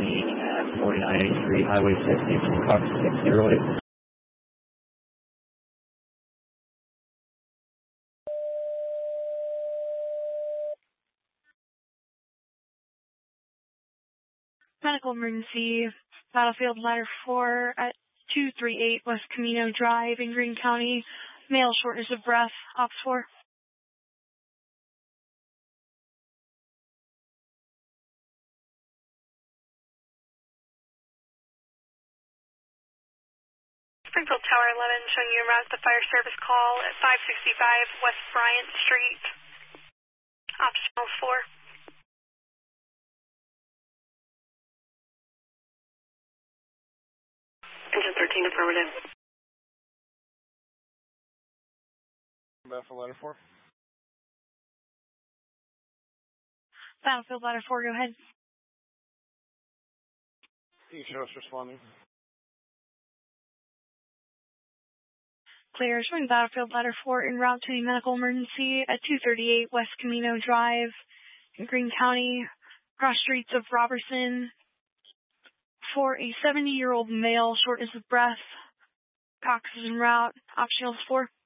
scene at 4983 Highway 60 from Cox 608. Medical emergency, Battlefield Ladder 4 at 238 West Camino Drive in Greene County. Male, shortness of breath, Ops 4. Springfield Tower 11 showing you en route to the fire service call at 565 West Bryant Street. Ops Channel 4. Engine 13 affirmative. Battlefield Ladder 4. Battlefield Ladder 4, go ahead. You show us responding. Clear, showing Battlefield Ladder 4 en route to the medical emergency at 238 West Camino Drive in Greene County, cross streets of Robertson, for a 70-year-old male, shortness of breath. Cox is en route. Optionals 4.